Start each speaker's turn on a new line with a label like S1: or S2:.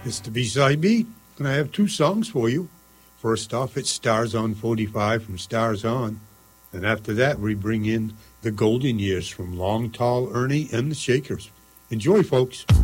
S1: It's the B-side beat, and I have two songs for you. First off, it's Stars on 45 from Stars On. And after that, we bring in The Golden Years from Long Tall Ernie and the Shakers. Enjoy, folks.